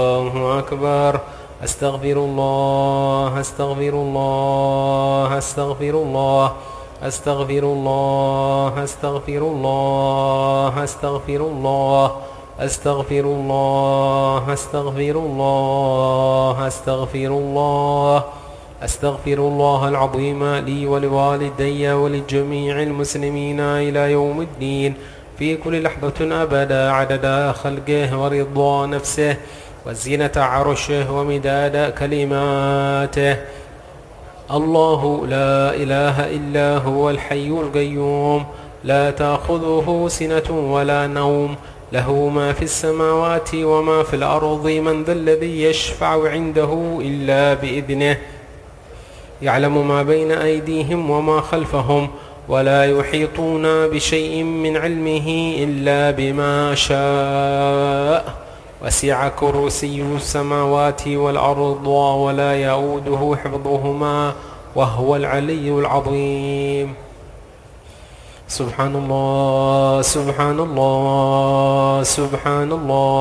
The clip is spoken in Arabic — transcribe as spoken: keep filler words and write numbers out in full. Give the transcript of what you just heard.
الله أكبر. أستغفر الله أستغفر الله أستغفر الله أستغفر الله أستغفر الله أستغفر الله أستغفر الله أستغفر الله أستغفر الله أستغفر الله العظيم لي ولوالدي ولجميع المسلمين إلى يوم الدين في كل لحظة أبدا عدد خلقه ورضا نفسه وزينة عرشه ومداد كلماته. الله لا إله إلا هو الحي القيوم لا تأخذه سنة ولا نوم له ما في السماوات وما في الأرض من ذا الذي يشفع عنده إلا بإذنه يعلم ما بين أيديهم وما خلفهم ولا يحيطون بشيء من علمه إلا بما شاء وسع كرسي السماوات والأرض ولا يؤوده حفظهما وهو العلي العظيم. سبحان الله سبحان الله سبحان الله.